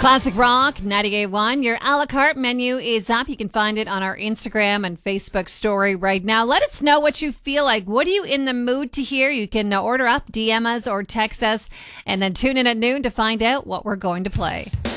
Classic Rock 98.1. Your a la carte menu is up. You can find it on our Instagram and Facebook story right now. Let us know what you feel like. What are you in the mood to hear? You can order up, DM us, or text us, and then tune in at noon to find out what we're going to play.